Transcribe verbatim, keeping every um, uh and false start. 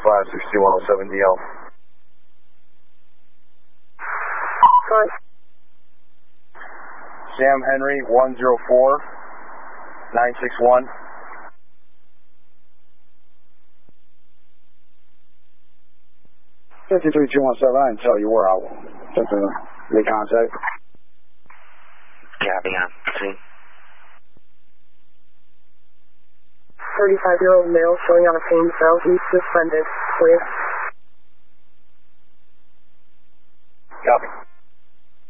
five six two one oh seven D L. Sorry. Sam Henry one zero four nine six one. fifty-three two one seven, I didn't tell you where I was. Just a make contact. Copy on. See. thirty-five-year-old male showing on a pain cell. He's suspended. Clear.